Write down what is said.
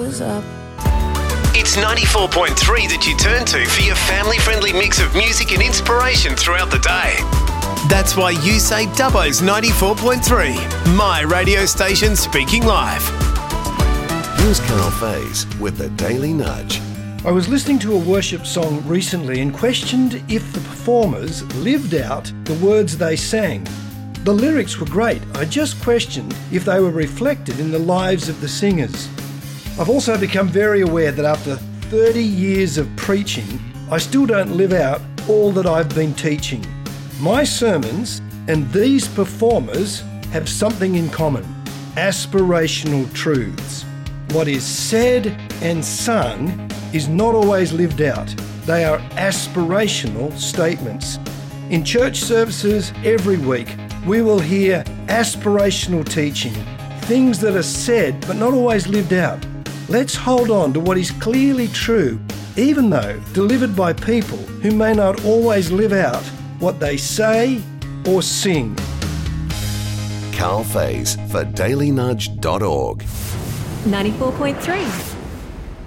goes up. It's 94.3 that you turn to for your family-friendly mix of music and inspiration throughout the day. That's why you say Dubbo's 94.3, my radio station speaking live. Here's Carl Faze with the Daily Nudge. I was listening to a worship song recently and questioned if the performers lived out the words they sang. The lyrics were great. I just questioned if they were reflected in the lives of the singers. I've also become very aware that after 30 years of preaching, I still don't live out all that I've been teaching. My sermons and these performers have something in common: aspirational truths. What is said and sung is not always lived out. They are aspirational statements. In church services every week, we will hear aspirational teaching, things that are said but not always lived out. Let's hold on to what is clearly true, even though delivered by people who may not always live out what they say or sing. Carl Faze for dailynudge.org. 94.3.